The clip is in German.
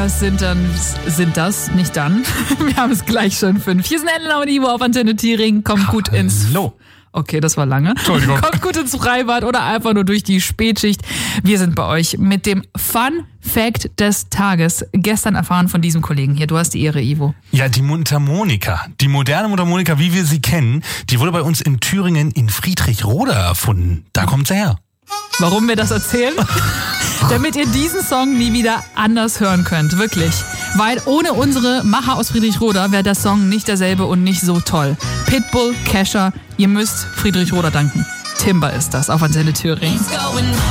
Was sind das? Nicht dann. Wir haben es gleich schon 5. Hier sind Elena und Ivo auf Antenne Thüringen. Kommt gut ins... Hallo. Okay, das war lange. Entschuldigung. Kommt gut ins Freibad oder einfach nur durch die Spätschicht. Wir sind bei euch mit dem Fun Fact des Tages. Gestern erfahren von diesem Kollegen hier. Du hast die Ehre, Ivo. Ja, die Mundharmonika. Die moderne Mundharmonika, wie wir sie kennen, die wurde bei uns in Thüringen in Friedrichroda erfunden. Da kommt sie her. Warum wir das erzählen? Damit ihr diesen Song nie wieder anders hören könnt. Wirklich. Weil ohne unsere Macher aus Friedrichroda wäre der Song nicht derselbe und nicht so toll. Pitbull, Kesha, ihr müsst Friedrichroda danken. Timber ist das auf Antenne Thüringen.